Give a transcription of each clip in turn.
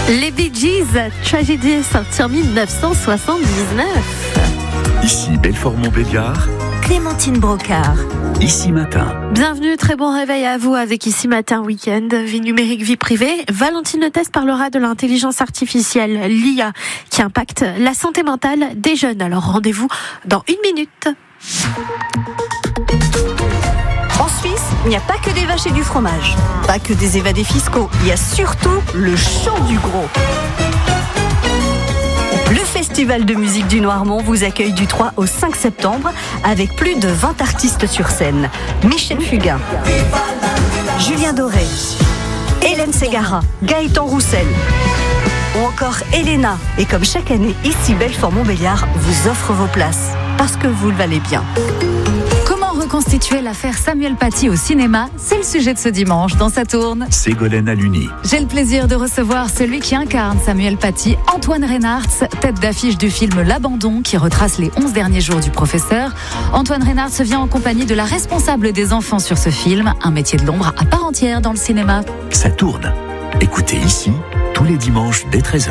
Les Bee Gees, Tragedy, sorti en 1979. Ici Belfort-Montbéliard, Clémentine Brocard. Ici Matin. Bienvenue, très bon réveil à vous avec Ici Matin Week-end, vie numérique, vie privée. Valentine Letes parlera de l'intelligence artificielle, l'IA, qui impacte la santé mentale des jeunes. Alors rendez-vous dans 1 minute. En Suisse, il n'y a pas que des vaches et du fromage, pas que des évadés fiscaux, il y a surtout le chant du gros. Le Festival de musique du Noirmont vous accueille du 3 au 5 septembre avec plus de 20 artistes sur scène. Michel Fugain, Julien Doré, Hélène Ségara, Gaëtan Roussel ou encore Elena. Et comme chaque année, ici Belfort-Montbéliard vous offre vos places parce que vous le valez bien. Reconstituer l'affaire Samuel Paty au cinéma, c'est le sujet de ce dimanche dans Ça tourne. Ségolène Aluni. J'ai le plaisir de recevoir celui qui incarne Samuel Paty, Antoine Reynartz, tête d'affiche du film L'Abandon qui retrace les 11 derniers jours du professeur. Antoine Reynartz vient en compagnie de la responsable des enfants sur ce film, un métier de l'ombre à part entière dans le cinéma. Ça tourne. Écoutez ici, tous les dimanches dès 13h.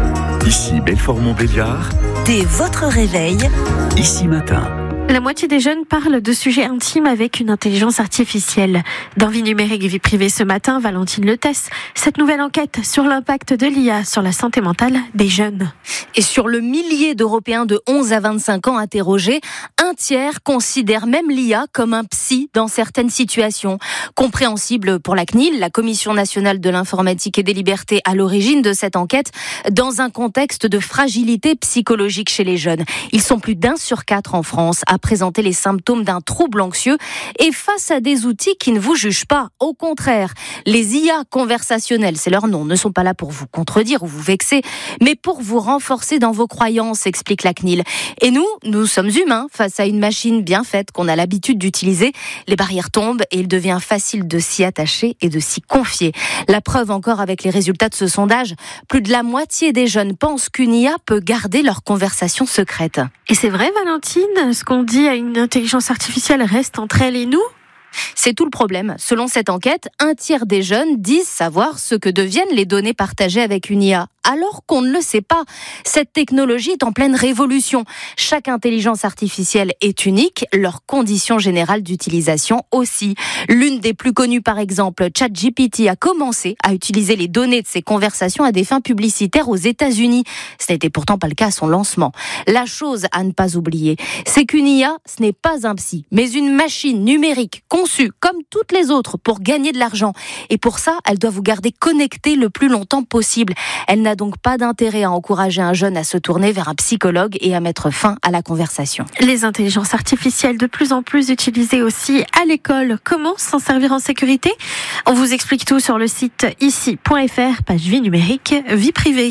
Ici Belfort-Montbéliard. Dès votre réveil. Ici Matin. La moitié des jeunes parlent de sujets intimes avec une intelligence artificielle. Dans Vie numérique et vie privée ce matin, Valentine Letes, cette nouvelle enquête sur l'impact de l'IA sur la santé mentale des jeunes. Et sur le millier d'Européens de 11 à 25 ans interrogés, un tiers considère même l'IA comme un psy dans certaines situations. Compréhensible pour la CNIL, la Commission nationale de l'informatique et des libertés à l'origine de cette enquête, dans un contexte de fragilité psychologique chez les jeunes. Ils sont plus d'1 sur 4 en France à présenter les symptômes d'un trouble anxieux et face à des outils qui ne vous jugent pas. Au contraire, les IA conversationnelles, c'est leur nom, ne sont pas là pour vous contredire ou vous vexer, mais pour vous renforcer dans vos croyances, explique la CNIL. Et nous sommes humains face à une machine bien faite qu'on a l'habitude d'utiliser. Les barrières tombent et il devient facile de s'y attacher et de s'y confier. La preuve encore avec les résultats de ce sondage, plus de la moitié des jeunes pensent qu'une IA peut garder leur conversation secrète. Et c'est vrai, Valentine, ce qu'on dit à une intelligence artificielle reste entre elle et nous ? C'est tout le problème. Selon cette enquête, un tiers des jeunes disent savoir ce que deviennent les données partagées avec une IA. Alors qu'on ne le sait pas. Cette technologie est en pleine révolution. Chaque intelligence artificielle est unique, leurs conditions générales d'utilisation aussi. L'une des plus connues, par exemple, ChatGPT, a commencé à utiliser les données de ses conversations à des fins publicitaires aux États-Unis. Ce n'était pourtant pas le cas à son lancement. La chose à ne pas oublier, c'est qu'une IA, ce n'est pas un psy, mais une machine numérique conçue comme toutes les autres pour gagner de l'argent. Et pour ça, elle doit vous garder connecté le plus longtemps possible. Elle n'a donc pas d'intérêt à encourager un jeune à se tourner vers un psychologue et à mettre fin à la conversation. Les intelligences artificielles de plus en plus utilisées aussi à l'école. Comment s'en servir en sécurité ? On vous explique tout sur le site ici.fr, page vie numérique, vie privée.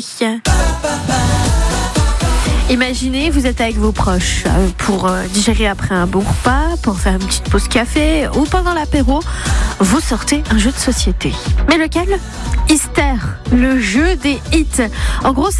Imaginez, vous êtes avec vos proches pour digérer après un bon repas, pour faire une petite pause café ou pendant l'apéro, vous sortez un jeu de société. Mais lequel ? Hyster, le jeu des hits. En gros,